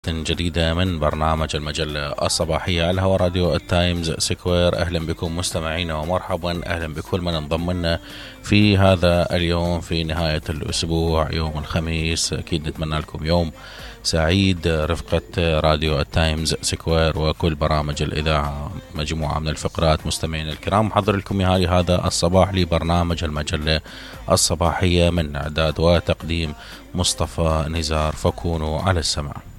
جديدة من برنامج المجلة الصباحية على هوا راديو التايمز سكوير. أهلا بكم مستمعينا ومرحبا، أهلا بكل من انضم لنا في هذا اليوم في نهاية الأسبوع يوم الخميس. أكيد نتمنى لكم يوم سعيد رفقة راديو التايمز سكوير وكل برامج الإذاعة. مجموعة من الفقرات مستمعينا الكرام محضر لكم هذا الصباح لبرنامج المجلة الصباحية من إعداد وتقديم مصطفى نزار، فكونوا على السماع.